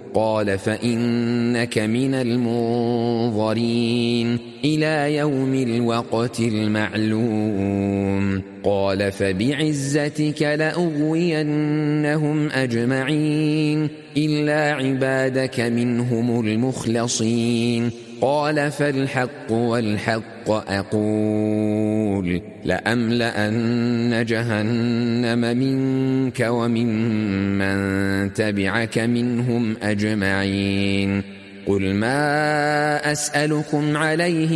قال فإنك من المنظرين إلى يوم الوقت المعلوم قال فبعزتك لأغوينهم أجمعين إلا عبادك منهم المخلصين قال فالحق والحق أقول لأملأن جهنم منك وممن تبعك منهم أجمعين قل ما أسألكم عليه